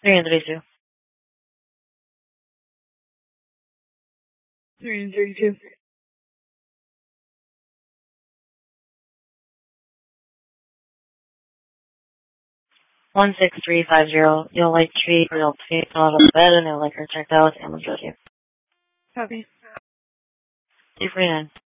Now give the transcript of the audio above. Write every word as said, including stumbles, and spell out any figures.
three and thirty-two. Three and thirty-two. One six three five zero. You'll like treat or you'll pay out of bed and you'll like her checked out and we'll you. Copy. Three forty nine.